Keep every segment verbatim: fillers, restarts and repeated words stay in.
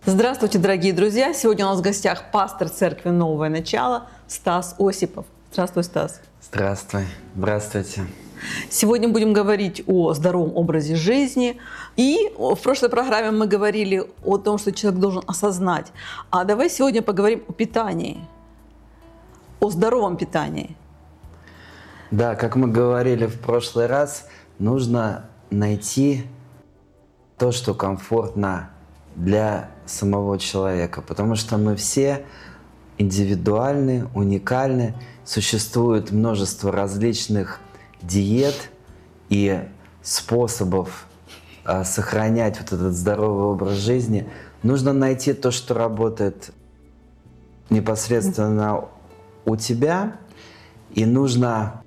Здравствуйте, дорогие друзья! Сегодня у нас в гостях пастор церкви «Новое начало» Стас Осипов. Здравствуй, Стас. Здравствуй. Здравствуйте. Сегодня будем говорить о здоровом образе жизни. И в прошлой программе мы говорили о том, что человек должен осознать. А давай сегодня поговорим о питании, о здоровом питании. Да, как мы говорили в прошлый раз, нужно найти то, что комфортно для самого человека, потому что мы все индивидуальны, уникальны, существует множество различных диет и способов а, сохранять вот этот здоровый образ жизни. Нужно найти то, что работает непосредственно у тебя, и нужно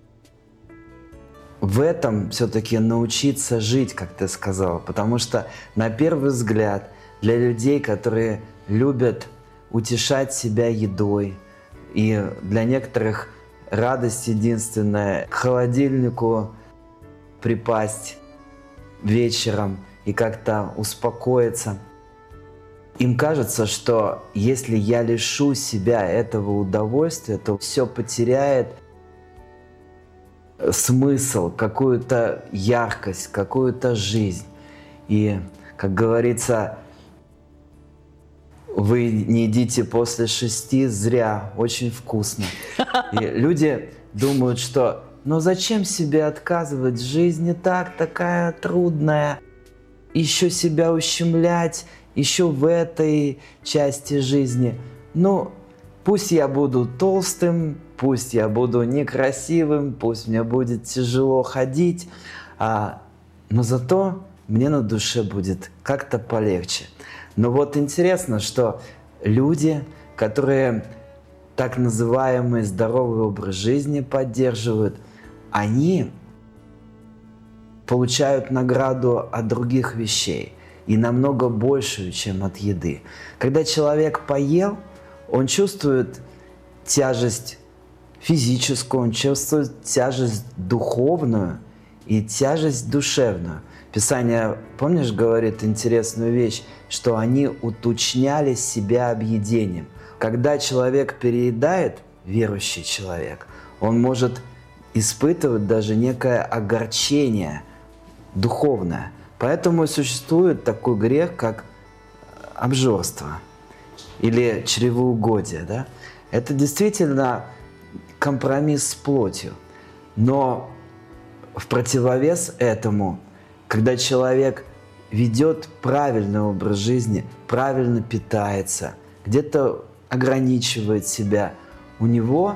в этом все-таки научиться жить, как ты сказала, потому что на первый взгляд для людей, которые любят утешать себя едой, и для некоторых радость единственная к холодильнику припасть вечером и как-то успокоиться. Им кажется, что если я лишу себя этого удовольствия, то все потеряет смысл, какую-то яркость, какую-то жизнь. И, как говорится, вы не едите после шести зря, очень вкусно. И люди думают, что ну зачем себе отказывать, жизнь не так, такая трудная, еще себя ущемлять, еще в этой части жизни. Ну, пусть я буду толстым, пусть я буду некрасивым, пусть мне будет тяжело ходить, а, но зато мне на душе будет как-то полегче. Но вот интересно, что люди, которые так называемый здоровый образ жизни поддерживают, они получают награду от других вещей и намного большую, чем от еды. Когда человек поел, он чувствует тяжесть физическую, он чувствует тяжесть духовную и тяжесть душевную. Писание, помнишь, говорит интересную вещь, что они уточняли себя объедением. Когда человек переедает, верующий человек, он может испытывать даже некое огорчение духовное. Поэтому и существует такой грех, как обжорство или чревоугодие. Да? Это действительно компромисс с плотью. Но в противовес этому, когда человек ведет правильный образ жизни, правильно питается, где-то ограничивает себя, у него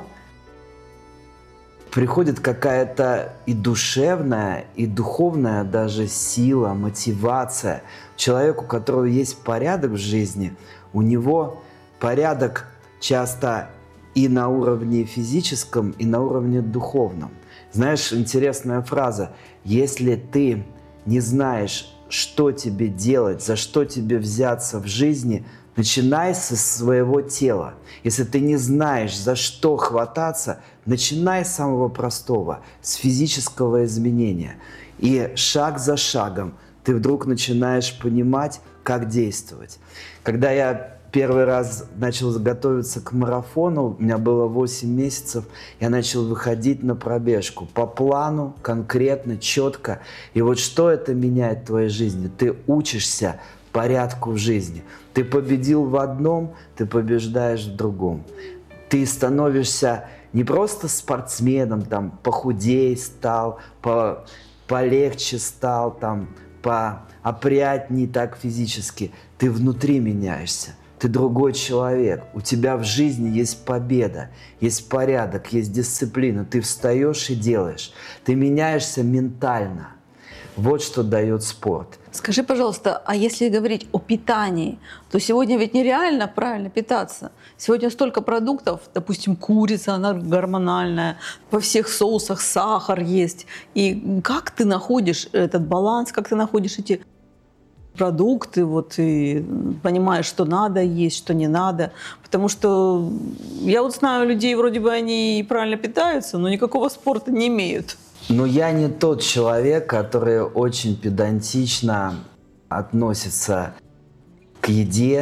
приходит какая-то и душевная, и духовная даже сила, мотивация. Человеку, у которого есть порядок в жизни, у него порядок часто и на уровне физическом, и на уровне духовном. Знаешь, интересная фраза: если ты не знаешь, что тебе делать, за что тебе взяться в жизни, начинай со своего тела. Если ты не знаешь, за что хвататься, начинай с самого простого, с физического изменения. И шаг за шагом ты вдруг начинаешь понимать, как действовать. Когда я первый раз начал готовиться к марафону, у меня было восемь месяцев, я начал выходить на пробежку по плану, конкретно, четко. И вот что это меняет в твоей жизни? Ты учишься порядку в жизни. Ты победил в одном, ты побеждаешь в другом. Ты становишься не просто спортсменом, там, похудей стал, по, полегче стал, там, поопрятней так физически. Ты внутри меняешься. Ты другой человек, у тебя в жизни есть победа, есть порядок, есть дисциплина. Ты встаешь и делаешь. Ты меняешься ментально. Вот что дает спорт. Скажи, пожалуйста, а если говорить о питании, то сегодня ведь нереально правильно питаться. Сегодня столько продуктов, допустим, курица, она гормональная, во всех соусах сахар есть. И как ты находишь этот баланс, как ты находишь эти продукты, вот, и понимаешь, что надо есть, что не надо. Потому что я вот знаю людей, вроде бы они и правильно питаются, но никакого спорта не имеют. Но я не тот человек, который очень педантично относится к еде,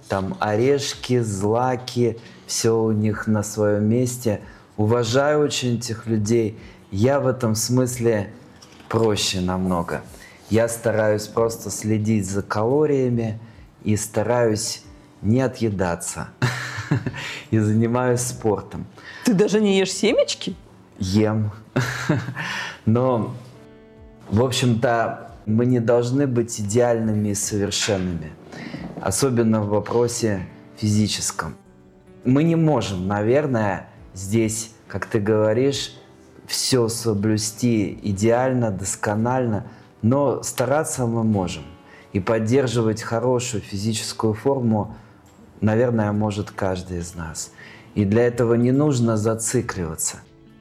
там орешки, злаки, все у них на своем месте. Уважаю очень этих людей. Я в этом смысле проще намного. Я стараюсь просто следить за калориями и стараюсь не отъедаться. И занимаюсь спортом. Ты даже не ешь семечки? Ем. Но, в общем-то, мы не должны быть идеальными и совершенными. Особенно в вопросе физическом. Мы не можем, наверное, здесь, как ты говоришь, все соблюсти идеально, досконально, но стараться мы можем. И поддерживать хорошую физическую форму, наверное, может каждый из нас. И для этого не нужно зацикливаться.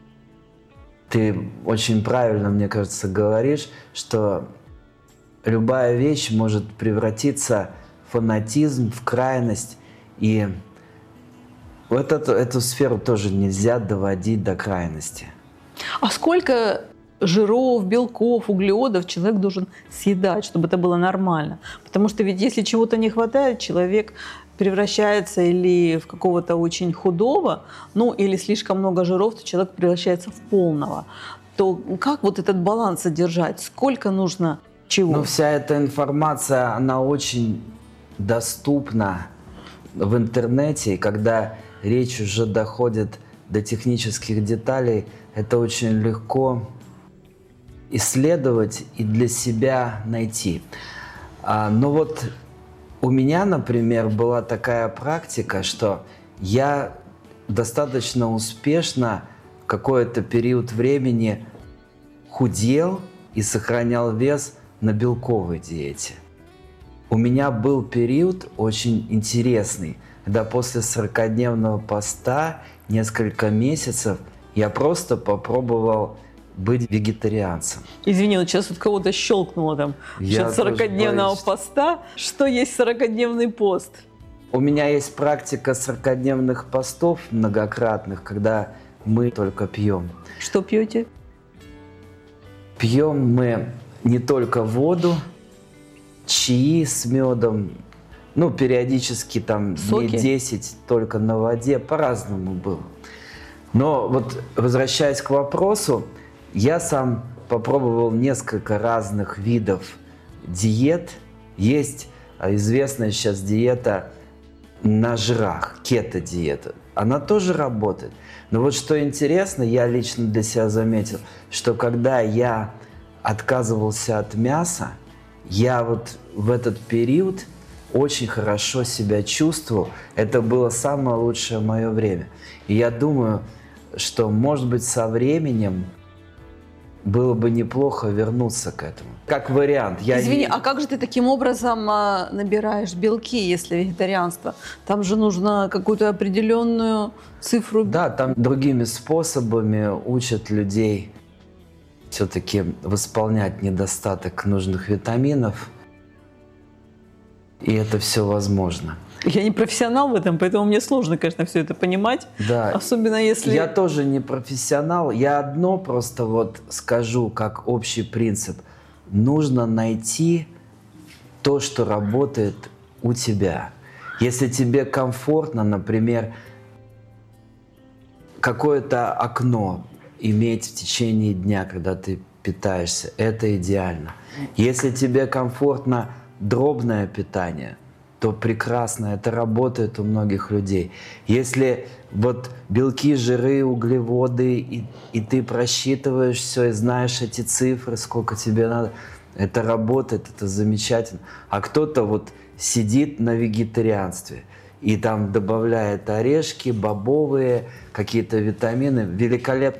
Ты очень правильно, мне кажется, говоришь, что любая вещь может превратиться в фанатизм, в крайность. И вот эту, эту сферу тоже нельзя доводить до крайности. А сколько жиров, белков, углеводов человек должен съедать, чтобы это было нормально? Потому что ведь если чего-то не хватает, человек превращается или в какого-то очень худого, ну или слишком много жиров, то человек превращается в полного. То как вот этот баланс содержать? Сколько нужно чего? Ну, вся эта информация, она очень доступна в интернете, и когда речь уже доходит до технических деталей, это очень легко исследовать и для себя найти. А, но вот у меня, например, была такая практика, что я достаточно успешно какой-то период времени худел и сохранял вес на белковой диете. У меня был период очень интересный, когда после сорокадневного поста несколько месяцев я просто попробовал быть вегетарианцем. Извини, вот сейчас вот кого-то щелкнуло там Я насчет сорокадневного боюсь. поста. Что есть сорокадневный пост? У меня есть практика сорокадневных постов многократных, когда мы только пьем. Что пьете? Пьем мы не только воду, чаи с медом, ну, периодически там Соки? дней десять только на воде, по-разному было. Но вот возвращаясь к вопросу, я сам попробовал несколько разных видов диет. Есть известная сейчас диета на жирах, кето-диета. Она тоже работает. Но вот что интересно, я лично для себя заметил, что когда я отказывался от мяса, я вот в этот период очень хорошо себя чувствовал. Это было самое лучшее мое время. И я думаю, что, может быть, со временем было бы неплохо вернуться к этому. Как вариант. Я Извини, не... а как же ты таким образом а, набираешь белки, если вегетарианство? Там же нужно какую-то определенную цифру. Да, там другими способами учат людей все-таки восполнять недостаток нужных витаминов. И это все возможно. Я не профессионал в этом, поэтому мне сложно, конечно, все это понимать. Да. Особенно если... Я тоже не профессионал. Я одно просто вот скажу, как общий принцип. Нужно найти то, что работает у тебя. Если тебе комфортно, например, какое-то окно иметь в течение дня, когда ты питаешься, это идеально. Если тебе комфортно дробное питание, то прекрасно, это работает у многих людей. Если вот белки, жиры, углеводы, и, и ты просчитываешь все, и знаешь эти цифры, сколько тебе надо, это работает, это замечательно. А кто-то вот сидит на вегетарианстве и там добавляет орешки, бобовые, какие-то витамины, великолепно.